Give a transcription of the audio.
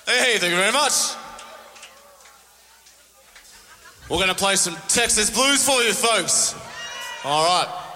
Hey, thank you very much. We're going to play some Texas blues for you, folks. All right.